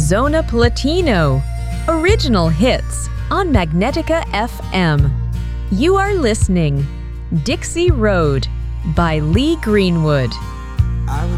Zona Platino. Original hits on Magnetica FM. You are listening Dixie Road by Lee Greenwood.